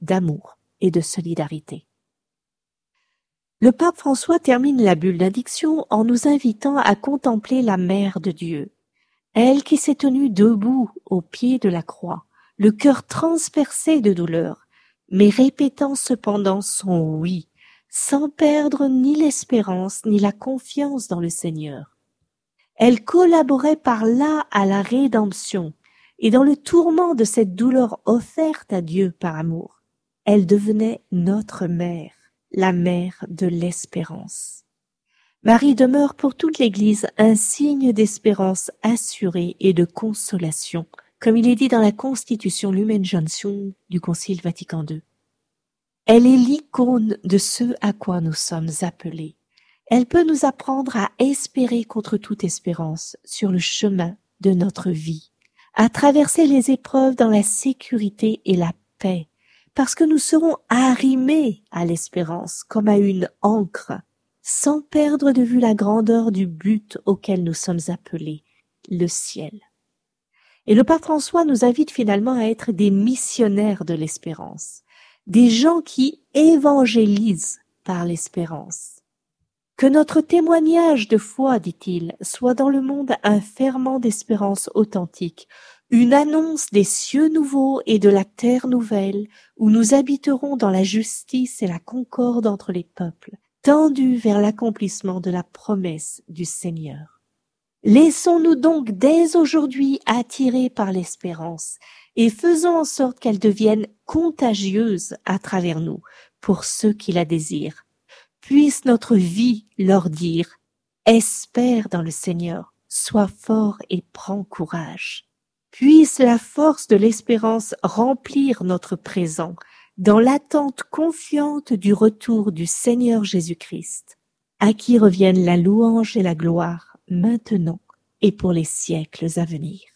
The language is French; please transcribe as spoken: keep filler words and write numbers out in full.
d'amour et de solidarité. Le pape François termine la bénédiction en nous invitant à contempler la Mère de Dieu, elle qui s'est tenue debout au pied de la croix, le cœur transpercé de douleur, mais répétant cependant son oui, sans perdre ni l'espérance ni la confiance dans le Seigneur. Elle collaborait par là à la rédemption, et dans le tourment de cette douleur offerte à Dieu par amour, elle devenait notre mère, la mère de l'espérance. Marie demeure pour toute l'Église un signe d'espérance assurée et de consolation, comme il est dit dans la Constitution Lumen Gentium du Concile Vatican deux. Elle est l'icône de ce à quoi nous sommes appelés. Elle peut nous apprendre à espérer contre toute espérance sur le chemin de notre vie, à traverser les épreuves dans la sécurité et la paix, parce que nous serons arrimés à l'espérance comme à une ancre, sans perdre de vue la grandeur du but auquel nous sommes appelés, le ciel. Et le pape François nous invite finalement à être des missionnaires de l'espérance, des gens qui évangélisent par l'espérance. Que notre témoignage de foi, dit-il, soit dans le monde un ferment d'espérance authentique, une annonce des cieux nouveaux et de la terre nouvelle, où nous habiterons dans la justice et la concorde entre les peuples, tendus vers l'accomplissement de la promesse du Seigneur. Laissons-nous donc dès aujourd'hui attirer par l'espérance et faisons en sorte qu'elle devienne contagieuse à travers nous pour ceux qui la désirent. Puisse notre vie leur dire « Espère dans le Seigneur, sois fort et prends courage ». Puisse la force de l'espérance remplir notre présent dans l'attente confiante du retour du Seigneur Jésus-Christ, à qui reviennent la louange et la gloire maintenant et pour les siècles à venir.